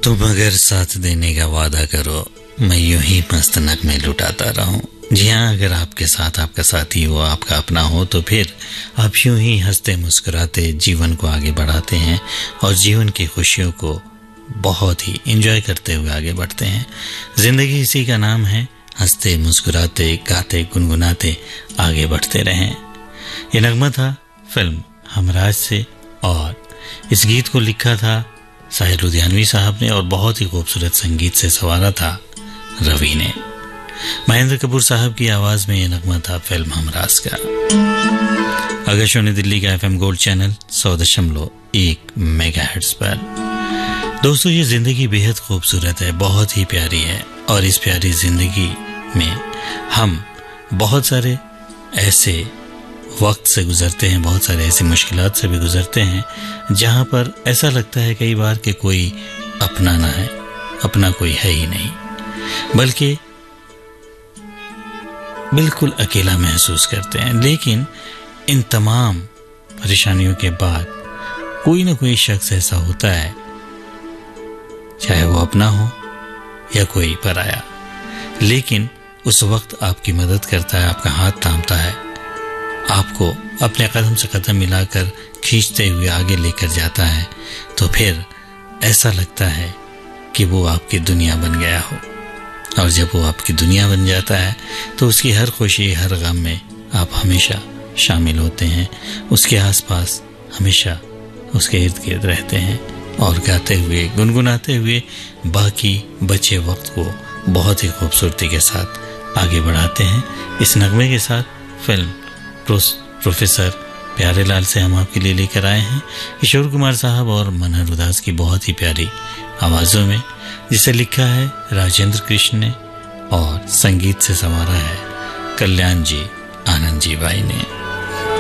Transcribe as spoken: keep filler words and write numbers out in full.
तुम अगर साथ देने का वादा करो, मैं यूं ही मस्त नगमे लुटाता रहूं। जी हाँ, अगर आपके साथ आपका साथी हो, आपका अपना हो, तो फिर आप यूं ही हंसते मुस्कुराते जीवन को आगे बढ़ाते हैं और जीवन की खुशियों को बहुत ही एंजॉय करते हुए आगे बढ़ते हैं। जिंदगी इसी का नाम है, हंसते मुस्कुराते गाते गुनगुनाते आगे बढ़ते रहें। ये नगमा था फिल्म हमराज से और इस गीत को लिखा था साहिर लुधियानवी साहब ने और बहुत ही खूबसूरत संगीत से संवारा था रवि ने। महेंद्र कपूर साहब की आवाज में ये नगमा था फिल्म हमराज का। आकाशवाणी दिल्ली का एफएम गोल्ड चैनल सौ दशमलव एक मेगाहर्ट्ज पर। दोस्तों, ये जिंदगी बेहद खूबसूरत है, बहुत ही प्यारी है और इस प्यारी जिंदगी में हम बहुत सारे ऐसे वक्त से गुजरते हैं, बहुत सारे ऐसी मुश्किलात से भी गुजरते हैं जहां पर ऐसा लगता है कई बार कि कोई अपना ना है, अपना कोई है ही नहीं, बल्कि बिल्कुल अकेला महसूस करते हैं। लेकिन इन तमाम परेशानियों के बाद कोई ना कोई शख्स ऐसा होता है, चाहे वो अपना हो या कोई पराया, लेकिन उस वक्त आपकी मदद करता है, आपका हाथ थामता है, आपको अपने कदम से कदम मिलाकर खींचते हुए आगे लेकर जाता है। तो फिर ऐसा लगता है कि वो आपकी दुनिया बन गया हो, और जब वो आपकी दुनिया बन जाता है तो उसकी हर खुशी हर गम में आप हमेशा शामिल होते हैं, उसके आसपास हमेशा उसके इर्द गिर्द रहते हैं और गाते हुए गुनगुनाते हुए बाकी बचे वक्त को बहुत ही खूबसूरती के साथ आगे बढ़ाते हैं। इस नगमे के साथ फिल्म प्रोफेसर प्यारेलाल से हम आपके लिए लेकर आए हैं किशोर कुमार साहब और मनहर उदास की बहुत ही प्यारी आवाजों में, जिसे लिखा है राजेंद्र कृष्ण ने और संगीत से संवारा है कल्याण जी आनंद जी भाई ने।